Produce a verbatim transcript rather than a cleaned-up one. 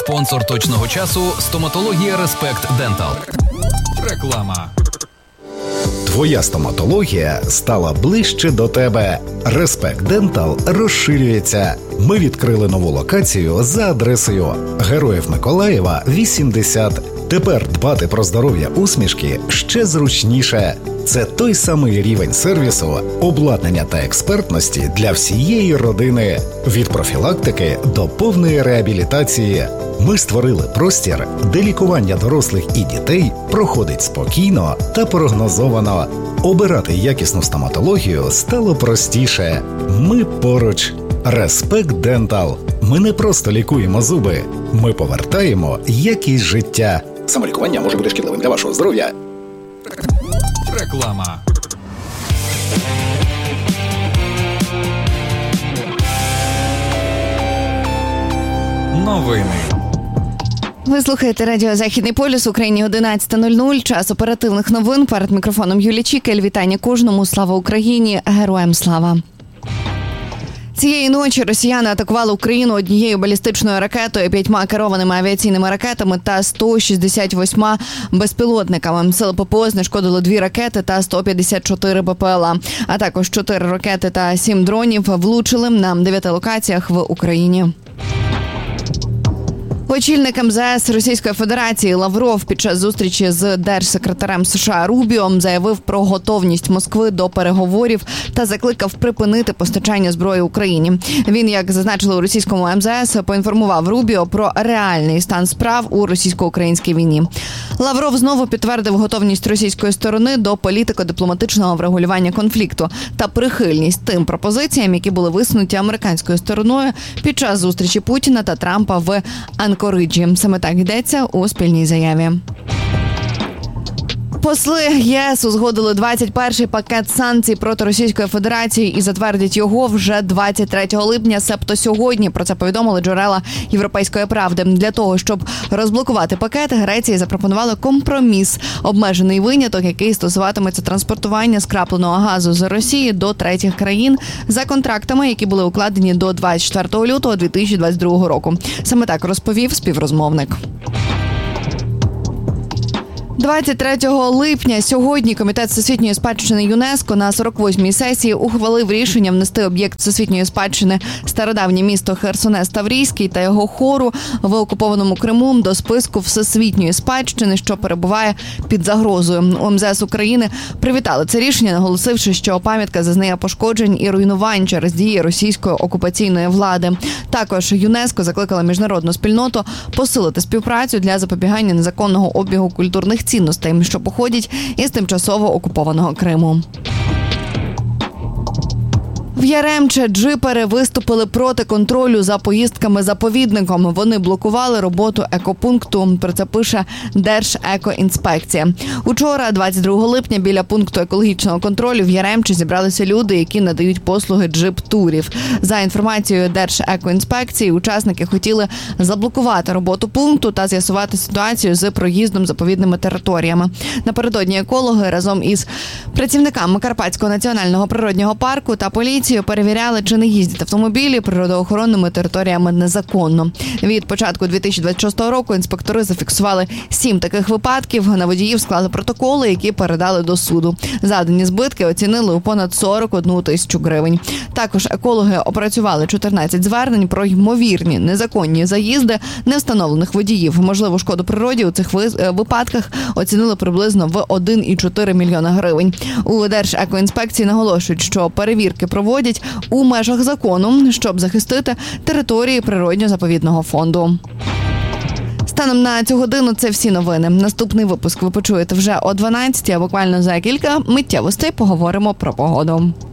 Спонсор точного часу – стоматологія Респект Дентал. Реклама. Твоя стоматологія стала ближче до тебе. Респект Дентал розширюється. Ми відкрили нову локацію за адресою Героїв Миколаєва, вісімдесят. Тепер дбати про здоров'я усмішки ще зручніше. Це той самий рівень сервісу, обладнання та експертності для всієї родини. Від профілактики до повної реабілітації. Ми створили простір, де лікування дорослих і дітей проходить спокійно та прогнозовано. Обирати якісну стоматологію стало простіше. Ми поруч. Респект Дентал. Ми не просто лікуємо зуби. Ми повертаємо якість життя. Самолікування може бути шкідливим для вашого здоров'я. Реклама. Новини. Ви слухаєте радіо «Західний полюс», Україні одинадцята нуль нуль, час оперативних новин. Перед мікрофоном Юлія Чікель. Вітання кожному. Слава Україні! Героям слава! Цієї ночі росіяни атакували Україну однією балістичною ракетою, п'ятьма керованими авіаційними ракетами та сто шістдесят вісім безпілотниками. Сили ППО знешкодили дві ракети та сто п'ятдесят чотири БПЛА. А також чотири ракети та сім дронів влучили на дев'яти локаціях в Україні. Очільник ем зе ес Російської Федерації Лавров під час зустрічі з держсекретарем США Рубіо заявив про готовність Москви до переговорів та закликав припинити постачання зброї Україні. Він, як зазначили у російському ем зе ес, поінформував Рубіо про реальний стан справ у російсько-українській війні. Лавров знову підтвердив готовність російської сторони до політико-дипломатичного врегулювання конфлікту та прихильність тим пропозиціям, які були висунуті американською стороною під час зустрічі Путіна та Трампа в Анкориджі. Саме так йдеться у спільній заяві. Посли ЄС узгодили двадцять перший пакет санкцій проти Російської Федерації і затвердять його вже двадцять третього липня, себто сьогодні. Про це повідомили джерела «Європейської правди». Для того, щоб розблокувати пакет, Греції запропонували компроміс – обмежений виняток, який стосуватиметься транспортування скрапленого газу з Росії до третіх країн за контрактами, які були укладені до двадцять четвертого лютого дві тисячі двадцять другого року. Саме так розповів співрозмовник. двадцять третього липня сьогодні Комітет всесвітньої спадщини ЮНЕСКО на сорок восьмій сесії ухвалив рішення внести об'єкт всесвітньої спадщини стародавнє місто Херсонес Таврійський та його хору в окупованому Криму до списку всесвітньої спадщини, що перебуває під загрозою. У ем зе ес України привітали це рішення, наголосивши, що пам'ятка зазнає пошкоджень і руйнувань через дії російської окупаційної влади. Також ЮНЕСКО закликала міжнародну спільноту посилити співпрацю для запобігання незаконного обігу культурних цінностей, що походять із тимчасово окупованого Криму. В Яремче джипери виступили проти контролю за поїздками заповідником. Вони блокували роботу екопункту, про це пише Держекоінспекція. Учора, двадцять другого липня, біля пункту екологічного контролю в Яремче зібралися люди, які надають послуги джип-турів. За інформацією Держекоінспекції, учасники хотіли заблокувати роботу пункту та з'ясувати ситуацію з проїздом заповідними територіями. Напередодні екологи разом із працівниками Карпатського національного природнього парку та поліції перевіряли, чи не їздять автомобілі природоохоронними територіями незаконно. Від початку дві тисячі двадцять шостого року інспектори зафіксували сім таких випадків. На водіїв склали протоколи, які передали до суду. Завдані збитки оцінили у понад сорок одну тисячу гривень. Також екологи опрацювали чотирнадцять звернень про ймовірні незаконні заїзди невстановлених водіїв. Можливу шкоду природі у цих випадках оцінили приблизно в один і чотири мільйона гривень. У Держекоінспекції наголошують, що перевірки проводять у межах закону, щоб захистити території природньо-заповідного фонду. Станом на цю годину це всі новини. Наступний випуск ви почуєте вже о дванадцятій, а буквально за кілька миттєвостей поговоримо про погоду.